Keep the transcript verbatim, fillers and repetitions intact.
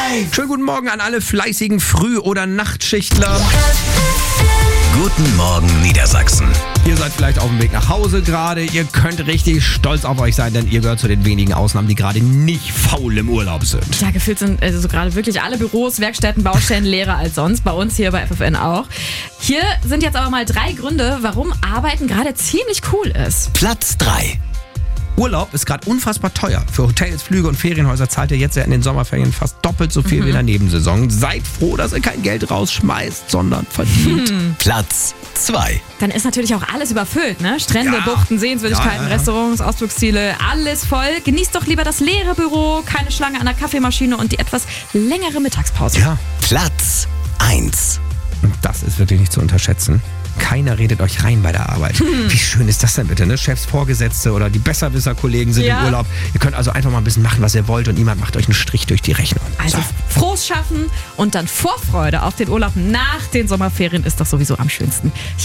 Schönen guten Morgen an alle fleißigen Früh- oder Nachtschichtler. Guten Morgen Niedersachsen. Ihr seid vielleicht auf dem Weg nach Hause gerade. Ihr könnt richtig stolz auf euch sein, denn ihr gehört zu den wenigen Ausnahmen, die gerade nicht faul im Urlaub sind. Ja, gefühlt sind also gerade wirklich alle Büros, Werkstätten, Baustellen leerer als sonst. Bei uns hier bei F F N auch. Hier sind jetzt aber mal drei Gründe, warum Arbeiten gerade ziemlich cool ist. Platz drei. Urlaub ist gerade unfassbar teuer. Für Hotels, Flüge und Ferienhäuser zahlt ihr jetzt ja in den Sommerferien fast doppelt so viel mhm. wie in der Nebensaison. Seid froh, dass ihr kein Geld rausschmeißt, sondern verdient. Hm. Platz zwei. Dann ist natürlich auch alles überfüllt, ne? Strände, Ja. Buchten, Sehenswürdigkeiten, Ja, ja, ja. Restaurants, Ausflugsziele, alles voll. Genießt doch lieber das leere Büro, keine Schlange an der Kaffeemaschine und die etwas längere Mittagspause. Ja, Platz eins. und das ist wirklich nicht zu unterschätzen. Keiner redet euch rein bei der Arbeit. Hm. Wie schön ist das denn bitte, ne? Chefs, Vorgesetzte oder die Besserwisser-Kollegen sind Ja. im Urlaub. Ihr könnt also einfach mal ein bisschen machen, was ihr wollt und niemand macht euch einen Strich durch die Rechnung. Also So. frohes Schaffen und dann Vorfreude auf den Urlaub nach den Sommerferien ist doch sowieso am schönsten.